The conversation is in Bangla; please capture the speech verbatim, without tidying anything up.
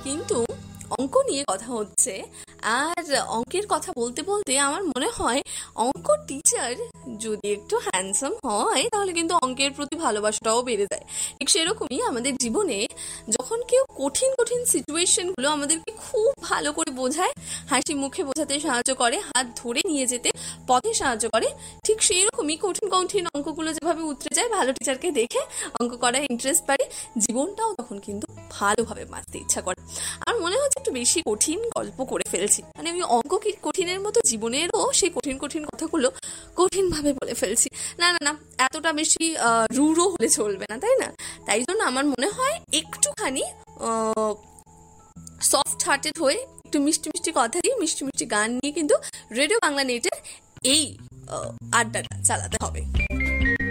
কিন্তু অঙ্ক নিয়ে কথা হচ্ছে। আর অঙ্কের কথা বলতে বলতে আমার মনে হয় অঙ্ক টিচার যদি একটু হ্যান্ডসাম হয় তাহলে কিন্তু অঙ্কের প্রতি ভালোবাসাটাও বেড়ে যায়। ঠিক সেরকমই আমাদের জীবনে যখন কেউ কঠিন কঠিন সিচুয়েশনগুলো আমাদেরকে খুব ভালো করে বোঝায়, হাসি মুখে বোঝাতে সাহায্য করে, হাত ধরে নিয়ে যেতে পথে সাহায্য করে, ঠিক সেই রকমই কঠিন কঠিন অঙ্কগুলো যেভাবে উতরে যায় ভালো টিচারকে দেখে, অঙ্ক করার ইন্টারেস্ট বাড়ে, জীবনটাও তখন কিন্তু ভালোভাবে বাঁচতে ইচ্ছা করে। আর মনে হচ্ছে একটু বেশি কঠিন গল্প করে ফেলছি, মানে আমি অঙ্ক কি কঠিনের মতো জীবনেরও সেই কঠিন কঠিন কথাগুলো কঠিন ভাবে বলে ফেলছি। না না না, এতটা বেশি রূঢ় হলে চলবে না, তাই না? তাই জন্য আমার মনে হয় একটুখানি সফট হার্টেড হয়ে একটু মিষ্টি মিষ্টি কথা দিয়ে মিষ্টি মিষ্টি গান নিয়ে কিন্তু রেডিও বাংলা নেটের এই আড্ডাটা চালাতে হবে।